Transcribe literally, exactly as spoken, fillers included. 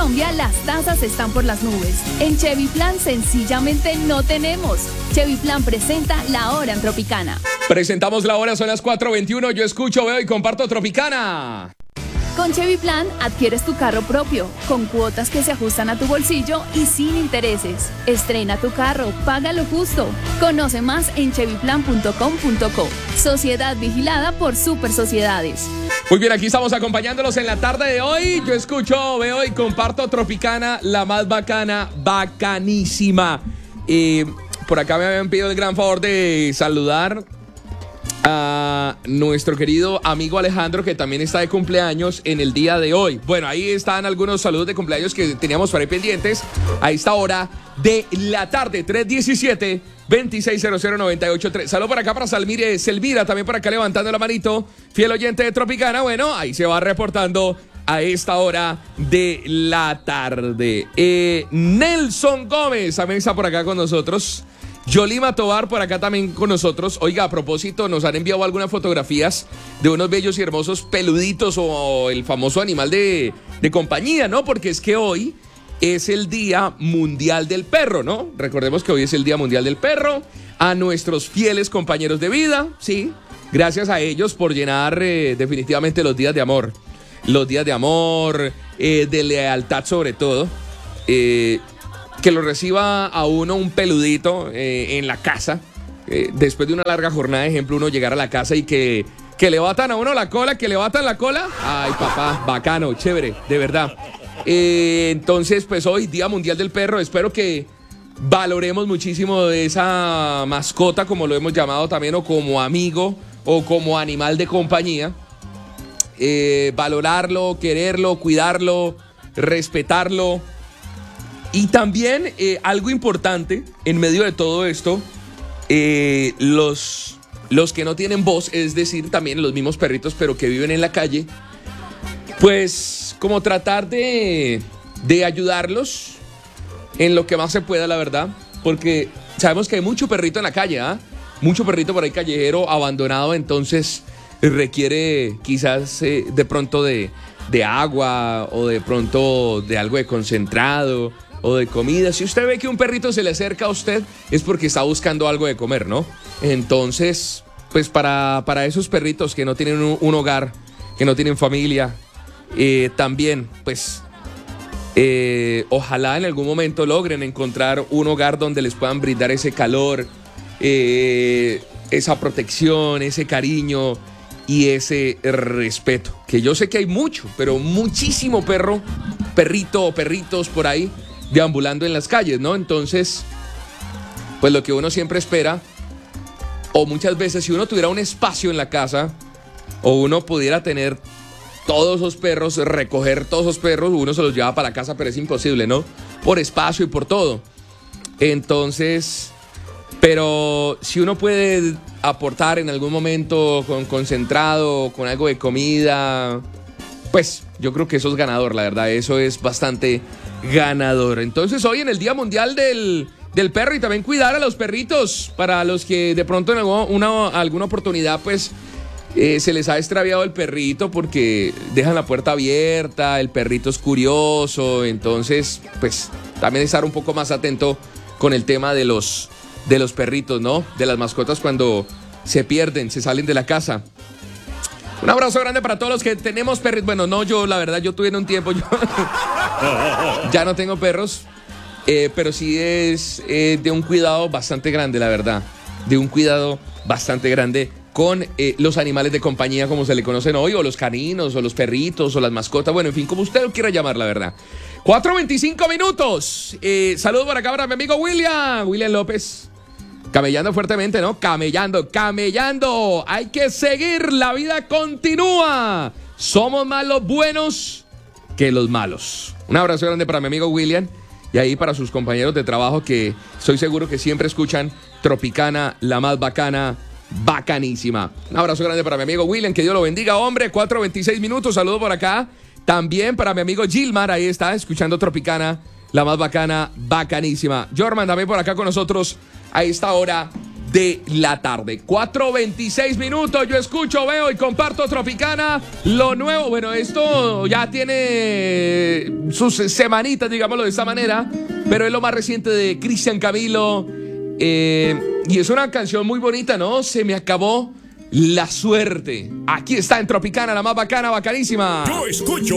Colombia las tasas están por las nubes. En Chevy Plan sencillamente no tenemos. Chevy Plan presenta La Hora en Tropicana. Presentamos La Hora, son las cuatro veintiuno. Yo escucho, veo y comparto Tropicana. Con Chevy Plan adquieres tu carro propio, con cuotas que se ajustan a tu bolsillo y sin intereses. Estrena tu carro, paga lo justo. Conoce más en chevy plan punto com punto co. Sociedad vigilada por Super Sociedades. Muy bien, aquí estamos acompañándolos en la tarde de hoy. Yo escucho, veo y comparto Tropicana, la más bacana, bacanísima. Eh, por acá me habían pedido el gran favor de saludar a nuestro querido amigo Alejandro, que también está de cumpleaños en el día de hoy. Bueno, ahí están algunos saludos de cumpleaños que teníamos por ahí pendientes a esta hora de la tarde, tres diecisiete, veintiséis cero cero noventa y ocho tres. Saludos por acá para Salmire Selvira, también por acá levantando la manito, fiel oyente de Tropicana. Bueno, ahí se va reportando a esta hora de la tarde. Eh, Nelson Gómez también está por acá con nosotros. Yolima Tobar por acá también con nosotros. Oiga, a propósito, nos han enviado algunas fotografías de unos bellos y hermosos peluditos o el famoso animal de, de compañía, ¿no? Porque es que hoy es el Día Mundial del Perro, ¿no? Recordemos que hoy es el Día Mundial del Perro. A nuestros fieles compañeros de vida, sí. Gracias a ellos por llenar eh, definitivamente los días de amor. Los días de amor, eh, de lealtad sobre todo. Eh... Que lo reciba a uno un peludito eh, en la casa, eh, después de una larga jornada, ejemplo, uno llegar a la casa y que, que le batan a uno la cola, que le batan la cola. Ay, papá, bacano, chévere, de verdad. Eh, entonces, pues hoy, Día Mundial del Perro, espero que valoremos muchísimo de esa mascota, como lo hemos llamado también, o como amigo, o como animal de compañía. Eh, valorarlo, quererlo, cuidarlo, respetarlo. Y también eh, algo importante en medio de todo esto, eh, los, los que no tienen voz, es decir, también los mismos perritos pero que viven en la calle, pues como tratar de, de ayudarlos en lo que más se pueda, la verdad, porque sabemos que hay mucho perrito en la calle, ¿ah? Mucho perrito por ahí callejero abandonado, entonces requiere quizás eh, de pronto de, de agua o de pronto de algo de concentrado o de comida. Si usted ve que un perrito se le acerca a usted, es porque está buscando algo de comer, ¿no? Entonces, pues para, para esos perritos que no tienen un, un hogar, que no tienen familia, eh, también, pues, eh, ojalá en algún momento logren encontrar un hogar donde les puedan brindar ese calor, eh, esa protección, ese cariño y ese respeto. Que yo sé que hay mucho, pero muchísimo perro, perrito o perritos por ahí deambulando en las calles, ¿no? Entonces, pues lo que uno siempre espera, o muchas veces si uno tuviera un espacio en la casa, o uno pudiera tener todos esos perros, recoger todos esos perros, uno se los lleva para la casa, pero es imposible, ¿no? Por espacio y por todo. Entonces, pero si uno puede aportar en algún momento con concentrado, con algo de comida, pues yo creo que eso es ganador, la verdad, eso es bastante ganador. Entonces hoy en el Día Mundial del, del Perro, y también cuidar a los perritos, para los que de pronto en alguna, una, alguna oportunidad pues eh, se les ha extraviado el perrito porque dejan la puerta abierta, el perrito es curioso, entonces pues también estar un poco más atento con el tema de los, de los perritos, ¿no? De las mascotas cuando se pierden, se salen de la casa. Un abrazo grande para todos los que tenemos perros. Bueno, no, yo la verdad, yo tuve en un tiempo, yo ya no tengo perros, eh, pero sí es eh, de un cuidado bastante grande, la verdad. De un cuidado bastante grande con eh, los animales de compañía, como se le conocen hoy, o los caninos, o los perritos, o las mascotas, bueno, en fin, como usted lo quiera llamar, la verdad. cuatro veinticinco minutos. Eh, saludos por acá para mi amigo William, William López. Camellando fuertemente, ¿no? Camellando, camellando. Hay que seguir, la vida continúa. Somos más los buenos que los malos. Un abrazo grande para mi amigo William y ahí para sus compañeros de trabajo que estoy seguro que siempre escuchan Tropicana, la más bacana, bacanísima. Un abrazo grande para mi amigo William, que Dios lo bendiga, hombre. cuatro veintiséis minutos, saludo por acá. También para mi amigo Gilmar, ahí está, escuchando Tropicana, la más bacana, bacanísima. Jorman también por acá con nosotros a esta hora de la tarde. cuatro veintiséis minutos, yo escucho, veo y comparto Tropicana, lo nuevo. Bueno, esto ya tiene sus semanitas, digámoslo de esta manera, pero es lo más reciente de Cristian Camilo. Eh, y es una canción muy bonita, ¿no? Se me acabó la suerte. Aquí está en Tropicana, la más bacana, bacanísima. Yo escucho